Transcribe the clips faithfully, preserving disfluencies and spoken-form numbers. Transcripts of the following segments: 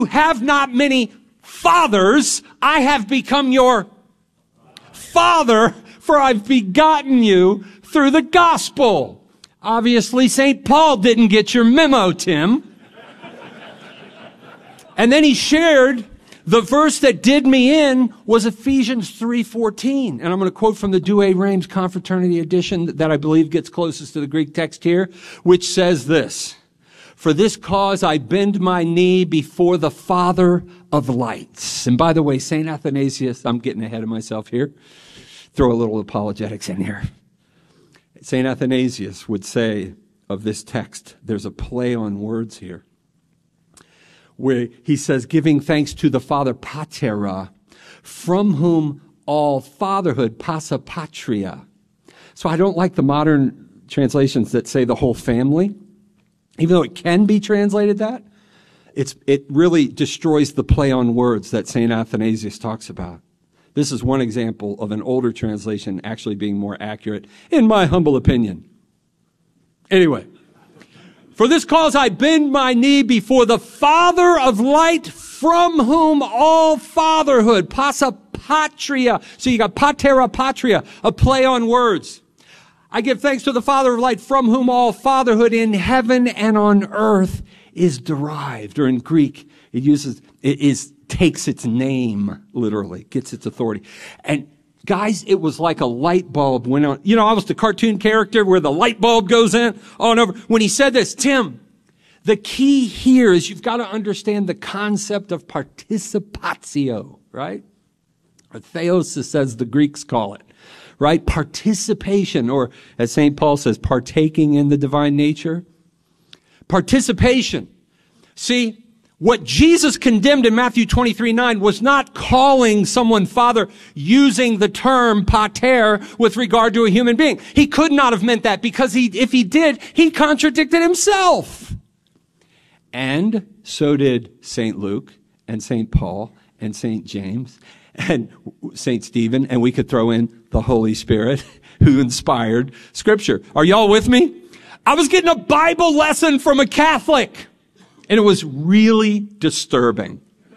You have not many fathers. I have become your father, for I've begotten you through the gospel. Obviously, Saint Paul didn't get your memo, Tim. And then he shared the verse that did me in was Ephesians three fourteen. And I'm going to quote from the Douay-Rheims Confraternity edition that I believe gets closest to the Greek text here, which says this: "For this cause I bend my knee before the Father of lights." And by the way, Saint Athanasius, I'm getting ahead of myself here. Throw a little apologetics in here. Saint Athanasius would say of this text, there's a play on words here, where he says, giving thanks to the Father Patera, from whom all fatherhood, passa patria. So I don't like the modern translations that say the whole family. Even though it can be translated that, it's, it really destroys the play on words that Saint Athanasius talks about. This is one example of an older translation actually being more accurate, in my humble opinion. Anyway, "For this cause I bend my knee before the Father of light, from whom all fatherhood," passa patria. So you got patera patria, a play on words. "I give thanks to the Father of light, from whom all fatherhood in heaven and on earth is derived." Or in Greek, it uses, it is, takes its name, literally, gets its authority. And guys, it was like a light bulb went on. You know, I was the cartoon character where the light bulb goes in on over. When he said this, Tim, the key here is you've got to understand the concept of participatio, right? Or theosis, as the Greeks call it, right? Participation, or as Saint Paul says, partaking in the divine nature. Participation. See, what Jesus condemned in Matthew twenty-three nine was not calling someone father using the term pater with regard to a human being. He could not have meant that, because he, if he did, he contradicted himself. And so did Saint Luke and Saint Paul and Saint James and Saint Stephen, and we could throw in the Holy Spirit who inspired Scripture. Are y'all with me? I was getting a Bible lesson from a Catholic, and it was really disturbing.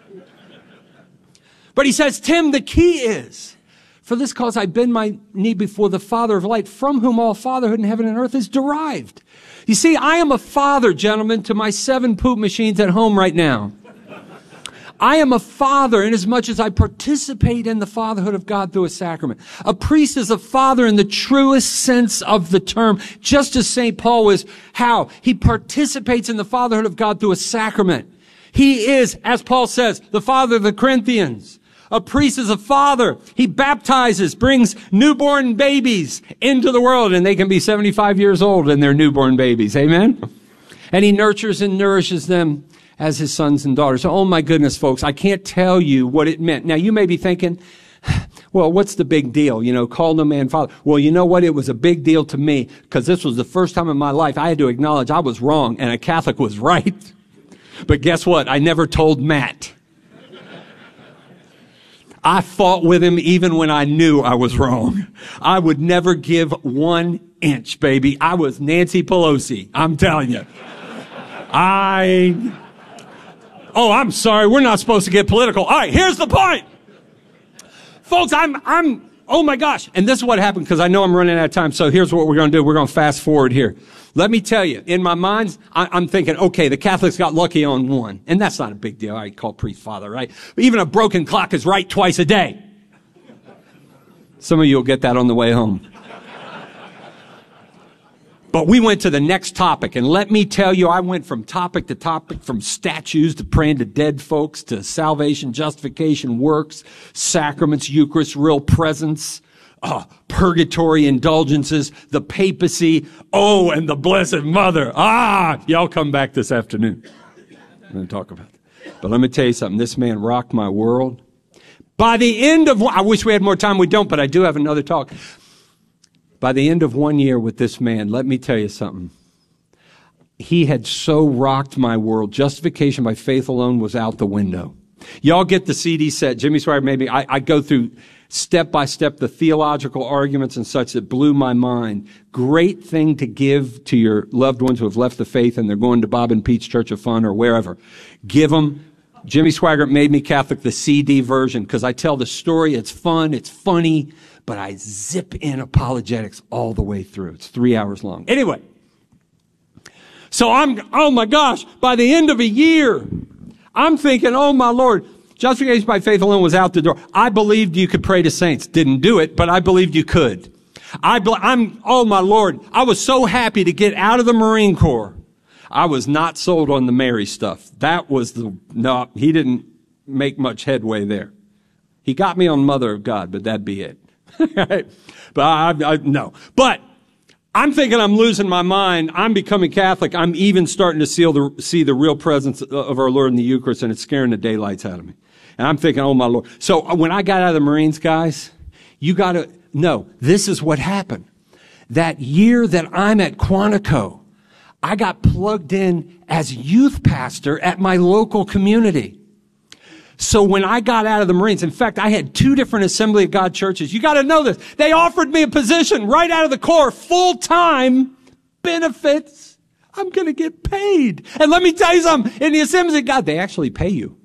But he says, Tim, the key is, "For this cause I bend my knee before the Father of light, from whom all fatherhood in heaven and earth is derived." You see, I am a father, gentlemen, to my seven poop machines at home right now. I am a father inasmuch as I participate in the fatherhood of God through a sacrament. A priest is a father in the truest sense of the term, just as Saint Paul was. How? He participates in the fatherhood of God through a sacrament. He is, as Paul says, the father of the Corinthians. A priest is a father. He baptizes, brings newborn babies into the world, and they can be seventy-five years old and they're newborn babies. Amen? And he nurtures and nourishes them as his sons and daughters. Oh my goodness, folks, I can't tell you what it meant. Now you may be thinking, well, what's the big deal? You know, call no man father. Well, you know what? It was a big deal to me, because this was the first time in my life I had to acknowledge I was wrong and a Catholic was right. But guess what? I never told Matt. I fought with him even when I knew I was wrong. I would never give one inch, baby. I was Nancy Pelosi. I'm telling you. I... Oh, I'm sorry. We're not supposed to get political. All right, here's the point. Folks, I'm, I'm, oh my gosh. And this is what happened, because I know I'm running out of time. So here's what we're going to do. We're going to fast forward here. Let me tell you, in my mind, I, I'm thinking, okay, the Catholics got lucky on one. And that's not a big deal. I call priest father, right? But even a broken clock is right twice a day. Some of you will get that on the way home. But we went to the next topic, and let me tell you, I went from topic to topic, from statues to praying to dead folks to salvation, justification, works, sacraments, Eucharist, real presence, uh, purgatory, indulgences, the papacy, oh, and the Blessed Mother. Ah, y'all come back this afternoon. I'm going to talk about that. But let me tell you something. This man rocked my world. By the end of, I wish we had more time. We don't, but I do have another talk. By the end of one year with this man, let me tell you something. He had so rocked my world. Justification by faith alone was out the window. Y'all get the C D set. Jimmy Swire, maybe. I, I go through step by step the theological arguments and such that blew my mind. Great thing to give to your loved ones who have left the faith and they're going to Bob and Pete's Church of Fun or wherever. Give them Jimmy Swaggart made me Catholic, the C D version, because I tell the story. It's fun. It's funny. But I zip in apologetics all the way through. It's three hours long. Anyway. So I'm, oh my gosh, by the end of a year, I'm thinking, oh my Lord, justification by faith alone was out the door. I believed you could pray to saints. Didn't do it, but I believed you could. I, I'm, oh my Lord, I was so happy to get out of the Marine Corps. I was not sold on the Mary stuff. That was the, no, he didn't make much headway there. He got me on Mother of God, but that'd be it. But I, I, no. But I'm thinking I'm losing my mind. I'm becoming Catholic. I'm even starting to see the, see the real presence of our Lord in the Eucharist, and it's scaring the daylights out of me. And I'm thinking, oh my Lord. So when I got out of the Marines, guys, you got to know, this is what happened. That year that I'm at Quantico, I got plugged in as youth pastor at my local community. So when I got out of the Marines, in fact, I had two different Assembly of God churches. You got to know this. They offered me a position right out of the Corps, full-time benefits. I'm going to get paid. And let me tell you something. In the Assembly of God, they actually pay you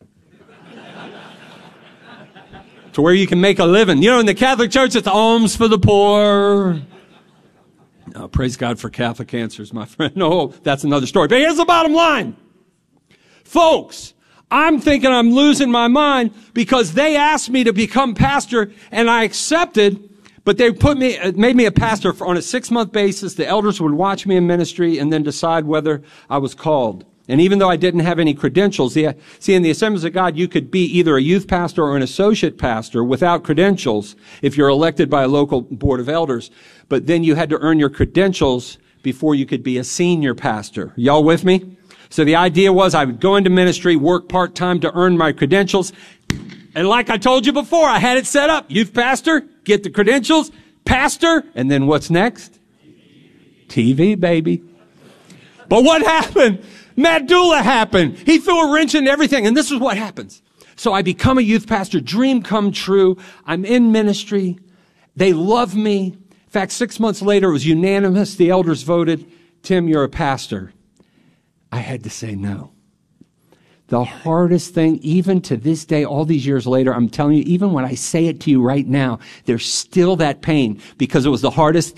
to where you can make a living. You know, in the Catholic Church, it's alms for the poor. Oh, praise God for Catholic answers, my friend. No, that's another story. But here's the bottom line. Folks, I'm thinking I'm losing my mind because they asked me to become pastor and I accepted, but they put me, made me a pastor for, on a six month basis. The elders would watch me in ministry and then decide whether I was called. And even though I didn't have any credentials, the, see, in the Assemblies of God, you could be either a youth pastor or an associate pastor without credentials if you're elected by a local board of elders. But then you had to earn your credentials before you could be a senior pastor. Y'all with me? So the idea was I would go into ministry, work part-time to earn my credentials. And like I told you before, I had it set up. Youth pastor, get the credentials, pastor, and then what's next? T V, baby. But what happened? Matt Dula happened. He threw a wrench into everything. And this is what happens. So I become a youth pastor, dream come true. I'm in ministry. They love me. In fact, six months later, it was unanimous. The elders voted, Tim, you're a pastor. I had to say no. The hardest thing, even to this day, all these years later, I'm telling you, even when I say it to you right now, there's still that pain because it was the hardest.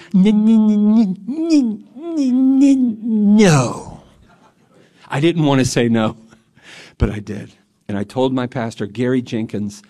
No. I didn't want to say no, but I did. And I told my pastor, Gary Jenkins,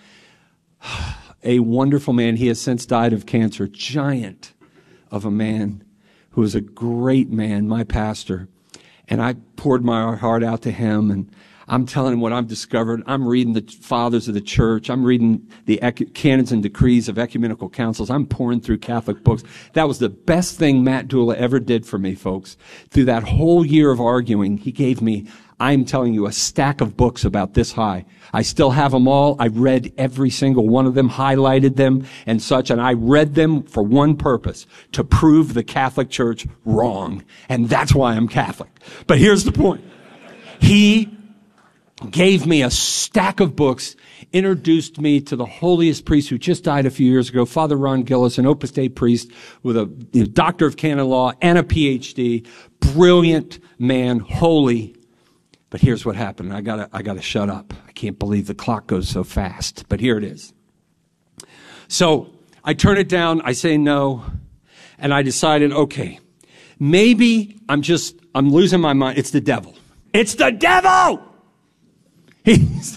a wonderful man. He has since died of cancer, giant of a man who was a great man, my pastor. And I poured my heart out to him, and I'm telling him what I've discovered. I'm reading the fathers of the church. I'm reading the ec- canons and decrees of ecumenical councils. I'm pouring through Catholic books. That was the best thing Matt Dula ever did for me, folks. Through that whole year of arguing, he gave me, I'm telling you, a stack of books about this high. I still have them all. I read every single one of them, highlighted them and such, and I read them for one purpose, to prove the Catholic Church wrong. And that's why I'm Catholic. But here's the point. He gave me a stack of books, introduced me to the holiest priest who just died a few years ago, Father Ron Gillis, an Opus Dei priest with a you know, doctor of canon law and a P H D, brilliant man, holy. But here's what happened. I gotta, I gotta shut up. I can't believe the clock goes so fast, but here it is. So I turn it down. I say no. And I decided, okay, maybe I'm just, I'm losing my mind. It's the devil. It's the devil! He's,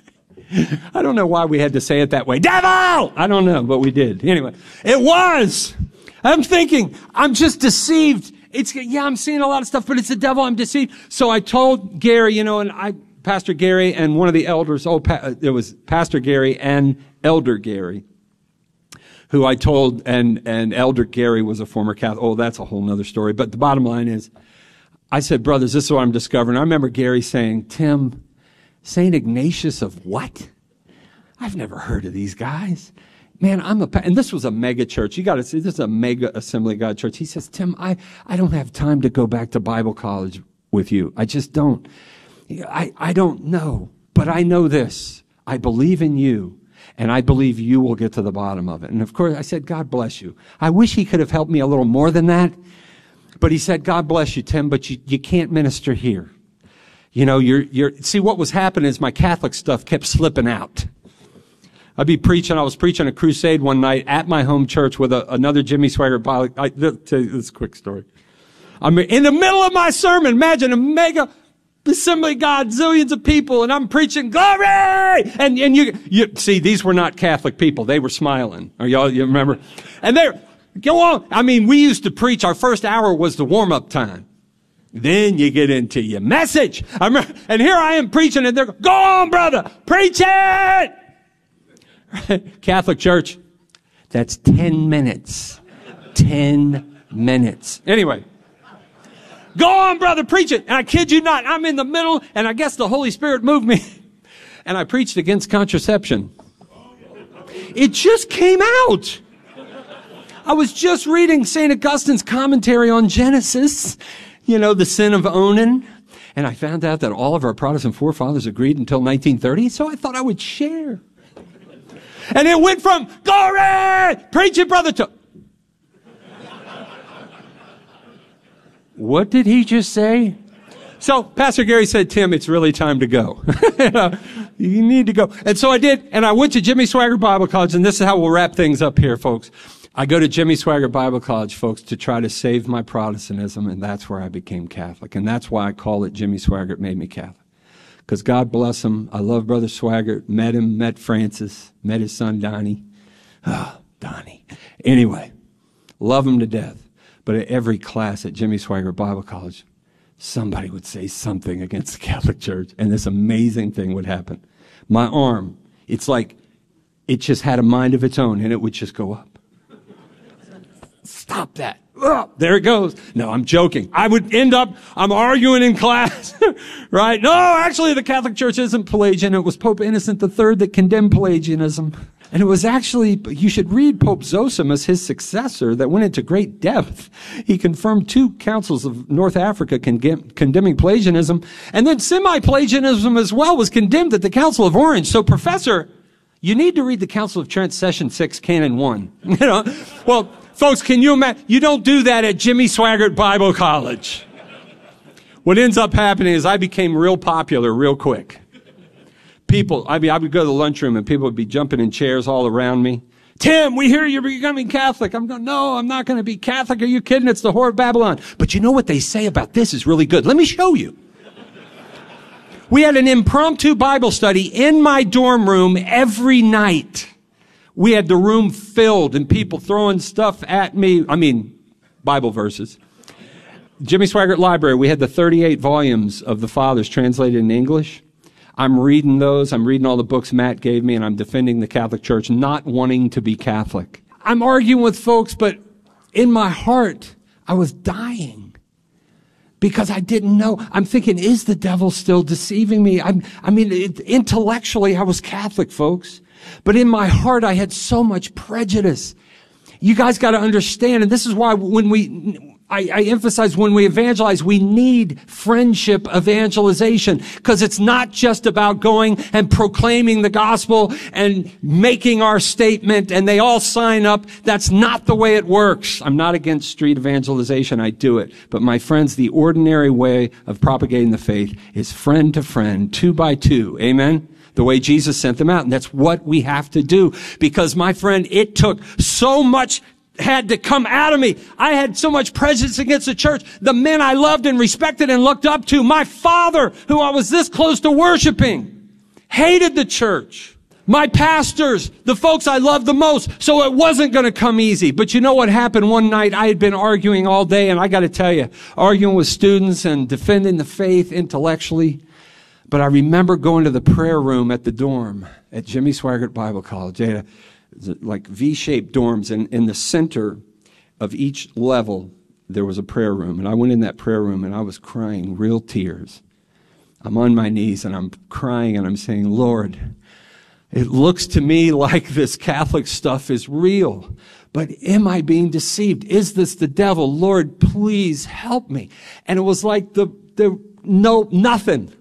I don't know why we had to say it that way. Devil! I don't know, but we did. Anyway, it was. I'm thinking, I'm just deceived. It's, yeah, I'm seeing a lot of stuff, but it's the devil. I'm deceived. So I told Gary, you know, and I, Pastor Gary and one of the elders, oh, pa, it was Pastor Gary and Elder Gary, who I told, and, and Elder Gary was a former Catholic. Oh, that's a whole nother story. But the bottom line is, I said, brothers, this is what I'm discovering. I remember Gary saying, Tim, Saint Ignatius of what? I've never heard of these guys. Man, I'm a, and this was a mega church. You got to see, this is a mega Assembly of God church. He says, Tim, I, I don't have time to go back to Bible college with you. I just don't. I, I don't know, but I know this. I believe in you, and I believe you will get to the bottom of it. And of course, I said, God bless you. I wish he could have helped me a little more than that. But he said, God bless you, Tim, but you, you can't minister here. You know, you're, you're, see what was happening is my Catholic stuff kept slipping out. I'd be preaching, I was preaching a crusade one night at my home church with a, another Jimmy Swaggart Bible. I, I'll tell you this quick story. I'm in the middle of my sermon. Imagine a mega assembly of God, zillions of people, and I'm preaching glory. And, and you, you, see, these were not Catholic people. They were smiling. Are y'all, you remember? And they're, go on. I mean, we used to preach. Our first hour was the warm-up time. Then you get into your message. I remember, and here I am preaching, and they're going, go on, brother, preach it. Catholic Church, that's ten minutes. ten minutes. Anyway, go on, brother, preach it. And I kid you not, I'm in the middle, and I guess the Holy Spirit moved me. And I preached against contraception. It just came out. I was just reading Saint Augustine's commentary on Genesis, you know, the sin of Onan. And I found out that all of our Protestant forefathers agreed until nineteen thirty, so I thought I would share. And it went from, glory, preach it, brother, to, what did he just say? So Pastor Gary said, Tim, it's really time to go. You need to go. And so I did, and I went to Jimmy Swaggart Bible College, and this is how we'll wrap things up here, folks. I go to Jimmy Swaggart Bible College, folks, to try to save my Protestantism, and that's where I became Catholic. And that's why I call it Jimmy Swaggart Made Me Catholic. Because God bless him. I love Brother Swaggart. Met him, met Francis, met his son Donnie. Oh, Donnie. Anyway, love him to death. But at every class at Jimmy Swaggart Bible College, somebody would say something against the Catholic Church, and this amazing thing would happen. My arm, it's like it just had a mind of its own, and it would just go up. Stop that. Oh, there it goes. No, I'm joking. I would end up, I'm arguing in class, right? No, actually the Catholic Church isn't Pelagian. It was Pope Innocent the Third that condemned Pelagianism. And it was actually, you should read Pope Zosimus, his successor, that went into great depth. He confirmed two councils of North Africa con- condemning Pelagianism. And then semi-Pelagianism as well was condemned at the Council of Orange. So, Professor, you need to read the Council of Trent, Session six, Canon one. You know, well, folks, can you imagine? You don't do that at Jimmy Swaggart Bible College. What ends up happening is I became real popular real quick. People, I mean, I would go to the lunchroom and people would be jumping in chairs all around me. Tim, we hear you're becoming Catholic. I'm going, no, I'm not going to be Catholic. Are you kidding? It's the whore of Babylon. But you know what they say about this is really good. Let me show you. We had an impromptu Bible study in my dorm room every night. We had the room filled and people throwing stuff at me. I mean, Bible verses. Jimmy Swaggart Library, we had the thirty-eight volumes of the Fathers translated in English. I'm reading those. I'm reading all the books Matt gave me, and I'm defending the Catholic Church, not wanting to be Catholic. I'm arguing with folks, but in my heart, I was dying because I didn't know. I'm thinking, is the devil still deceiving me? I'm, I mean, it, intellectually, I was Catholic, folks. But in my heart, I had so much prejudice. You guys got to understand, and this is why when we, I, I emphasize when we evangelize, we need friendship evangelization, because it's not just about going and proclaiming the gospel and making our statement and they all sign up. That's not the way it works. I'm not against street evangelization. I do it. But my friends, the ordinary way of propagating the faith is friend to friend, two by two. Amen? The way Jesus sent them out. And that's what we have to do. Because, my friend, it took so much had to come out of me. I had so much prejudice against the church. The men I loved and respected and looked up to. My father, who I was this close to worshiping, hated the church. My pastors, the folks I loved the most. So it wasn't going to come easy. But you know what happened one night? I had been arguing all day. And I got to tell you, arguing with students and defending the faith intellectually. But I remember going to the prayer room at the dorm at Jimmy Swaggart Bible College. They had a, like V-shaped dorms, and in the center of each level, there was a prayer room. And I went in that prayer room, and I was crying real tears. I'm on my knees, and I'm crying, and I'm saying, Lord, it looks to me like this Catholic stuff is real. But am I being deceived? Is this the devil? Lord, please help me. And it was like the, the no, nothing.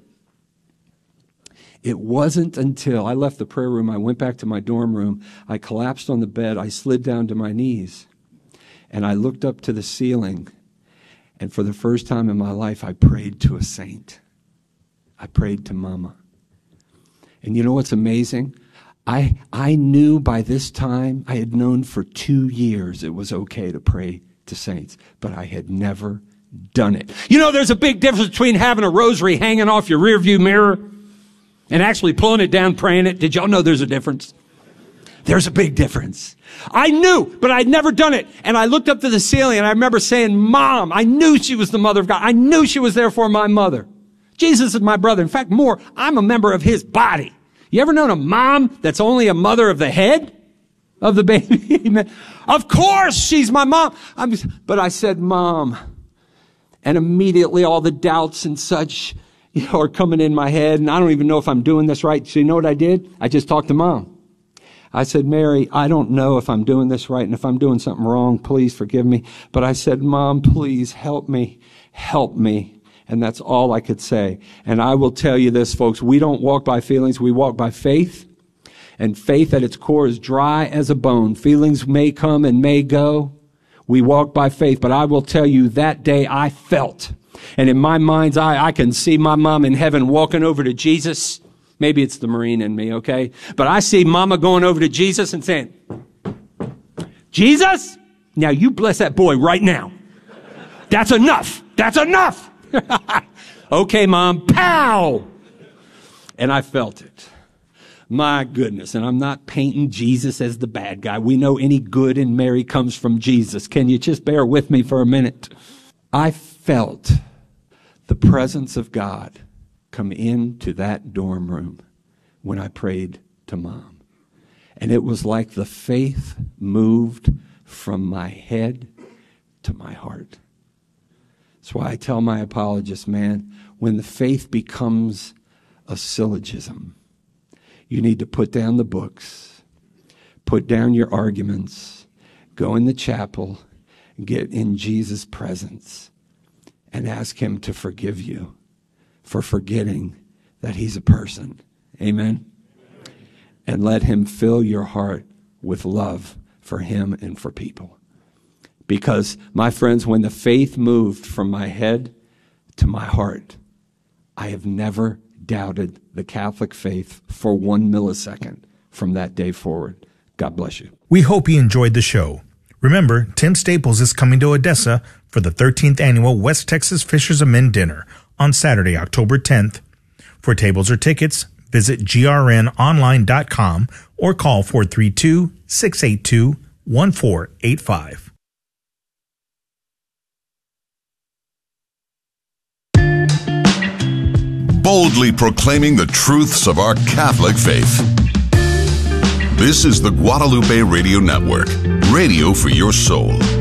It wasn't until I left the prayer room, I went back to my dorm room, I collapsed on the bed, I slid down to my knees, and I looked up to the ceiling, and for the first time in my life, I prayed to a saint. I prayed to Mama. And you know what's amazing? I I knew by this time, I had known for two years it was okay to pray to saints, but I had never done it. You know, there's a big difference between having a rosary hanging off your rearview mirror and actually pulling it down, praying it. Did y'all know there's a difference? There's a big difference. I knew, but I'd never done it. And I looked up to the ceiling and I remember saying, Mom, I knew she was the mother of God. I knew she was there for my mother. Jesus is my brother. In fact, more, I'm a member of his body. You ever known a mom that's only a mother of the head of the baby? Of course she's my mom. I'm just, but I said, Mom. And immediately all the doubts and such, you know, are coming in my head. And I don't even know if I'm doing this right. So you know what I did? I just talked to Mom. I said, Mary, I don't know if I'm doing this right. And if I'm doing something wrong, please forgive me. But I said, Mom, please help me. Help me. And that's all I could say. And I will tell you this, folks, we don't walk by feelings. We walk by faith. And faith at its core is dry as a bone. Feelings may come and may go. We walk by faith. But I will tell you, that day I felt. And in my mind's eye, I can see my mom in heaven walking over to Jesus. Maybe it's the Marine in me, okay? But I see Mama going over to Jesus and saying, Jesus, now you bless that boy right now. That's enough. That's enough. Okay, Mom. Pow! And I felt it. My goodness. And I'm not painting Jesus as the bad guy. We know any good in Mary comes from Jesus. Can you just bear with me for a minute? I felt the presence of God come into that dorm room when I prayed to Mom. And it was like the faith moved from my head to my heart. That's why I tell my apologists, man, when the faith becomes a syllogism, you need to put down the books, put down your arguments, go in the chapel, get in Jesus' presence, and ask him to forgive you for forgetting that he's a person. Amen? And let him fill your heart with love for him and for people. Because, my friends, when the faith moved from my head to my heart, I have never doubted the Catholic faith for one millisecond from that day forward. God bless you. We hope you enjoyed the show. Remember, Tim Staples is coming to Odessa for the thirteenth Annual West Texas Fishers of Men Dinner on Saturday, October tenth. For tables or tickets, visit G R N online dot com or call four three two, six eight two, one four eight five. Boldly proclaiming the truths of our Catholic faith. This is the Guadalupe Radio Network, radio for your soul.